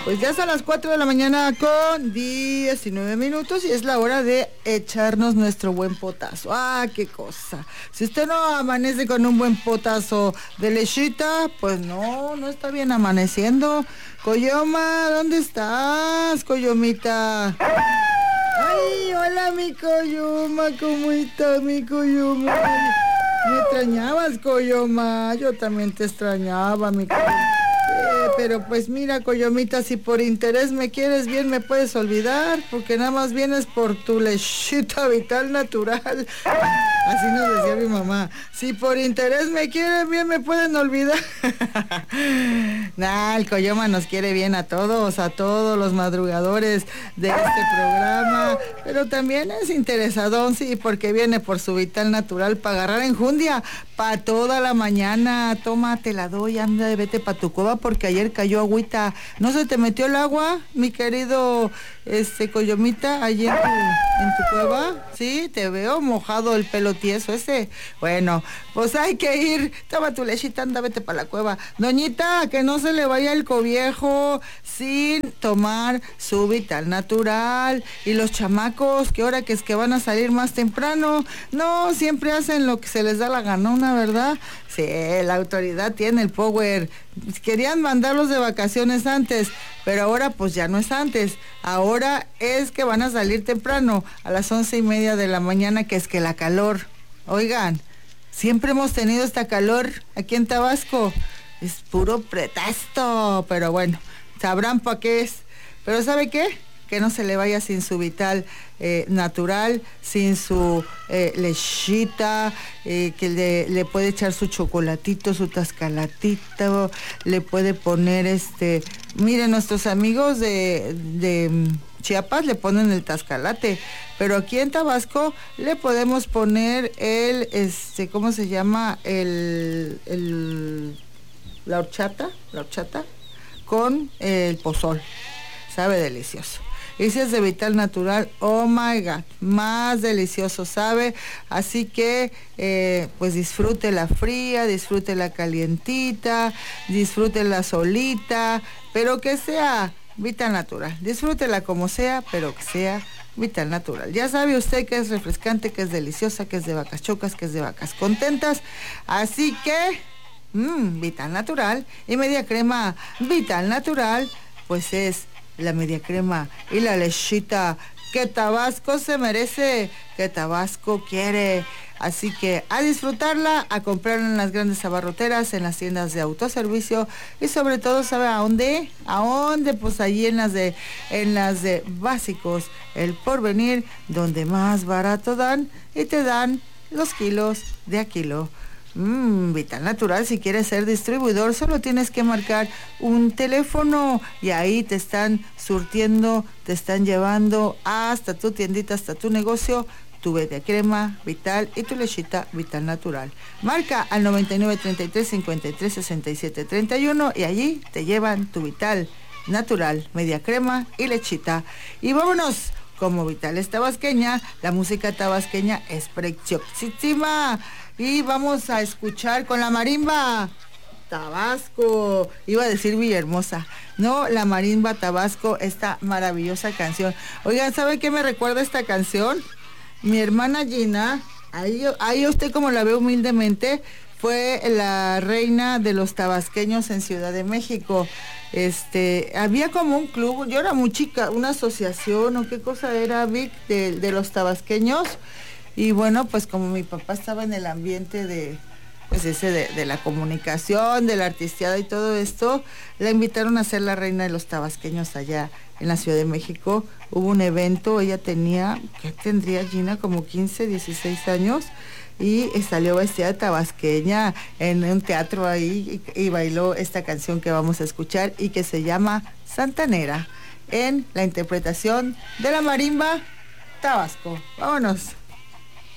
Pues ya son las 4 de la mañana con 19 minutos y es la hora de echarnos nuestro buen potazo. ¡Ah, qué cosa! Si usted no amanece con un buen potazo de lechita, pues no está bien amaneciendo. Coyoma, ¿dónde estás, Coyomita? ¡Ay, hola, mi Coyoma! ¿Cómo está, mi Coyoma? ¿Me extrañabas, Coyoma? Yo también te extrañaba, mi Coyoma. Pero pues mira, Coyomita, si por interés me quieres bien, me puedes olvidar, porque nada más vienes por tu lechita vital natural. Así nos decía mi mamá. Si por interés me quieren bien, me pueden olvidar. Nah, el Coyoma nos quiere bien a todos los madrugadores de este programa. Pero también es interesadón, sí, porque viene por su vital natural para agarrar enjundia para toda la mañana. Toma, te la doy, anda, vete para tu cueva, porque ayer cayó agüita. ¿No se te metió el agua, mi querido Coyomita, allí en tu cueva? Sí, te veo mojado el pelo tieso ese. Bueno, pues hay que ir. Toma tu lechita, anda, vete para la cueva. Doñita, que no se le vaya el cobiejo sin tomar su vital natural. Y los chamacos, que ahora que es que van a salir más temprano, no, siempre hacen lo que se les da la ganona, ¿verdad? Sí, la autoridad tiene el power. Querían mandarlos de vacaciones antes, pero ahora pues ya no es antes. Ahora es que van a salir temprano, a las 11:30 de la mañana, que es que la calor. Oigan, siempre hemos tenido esta calor aquí en Tabasco. Es puro pretexto, pero bueno, sabrán para qué es. Pero ¿sabe qué? Que no se le vaya sin su vital natural, sin su lechita, que le puede echar su chocolatito, su tascalatito, le puede poner miren, nuestros amigos de Chiapas le ponen el tascalate, pero aquí en Tabasco le podemos poner ¿cómo se llama? La horchata con el pozol. Sabe delicioso. Y si es de vital natural, oh my God, más delicioso sabe. Así que, pues disfrute la fría, disfrute la calientita, disfrute la solita, pero que sea vital natural. Disfrútela como sea, pero que sea vital natural. Ya sabe usted que es refrescante, que es deliciosa, que es de vacas chocas, que es de vacas contentas. Así que, vital natural y media crema vital natural, pues es la media crema y la lechita que Tabasco se merece, que Tabasco quiere. Así que a disfrutarla, a comprarla en las grandes abarroteras, en las tiendas de autoservicio y sobre todo, ¿sabe a dónde? ¿A dónde? Pues allí en las de Básicos, El Porvenir, donde más barato dan y te dan los kilos de a kilo. Vital Natural, si quieres ser distribuidor, solo tienes que marcar un teléfono y ahí te están surtiendo, te están llevando hasta tu tiendita, hasta tu negocio, tu media crema vital y tu lechita Vital Natural. Marca al 99 33 53 67 31 y allí te llevan tu Vital Natural, media crema y lechita. Y vámonos. Como Vital es tabasqueña, la música tabasqueña es preciosísima. Y vamos a escuchar con la marimba Tabasco. Iba a decir Villahermosa. No, la marimba Tabasco, esta maravillosa canción. Oigan, ¿sabe qué me recuerda esta canción? Mi hermana Gina, ahí usted como la ve humildemente, fue la reina de los tabasqueños en Ciudad de México. Había como un club, yo era muy chica, una asociación o qué cosa era, Vic, de los tabasqueños. Y bueno, pues como mi papá estaba en el ambiente de la comunicación, de la artisteada y todo esto, la invitaron a ser la reina de los tabasqueños allá en la Ciudad de México. Hubo un evento, ella tenía, ¿qué tendría Gina? Como 15, 16 años. Y salió vestida de tabasqueña en un teatro ahí y bailó esta canción que vamos a escuchar y que se llama Santanera, en la interpretación de la marimba Tabasco. Vámonos.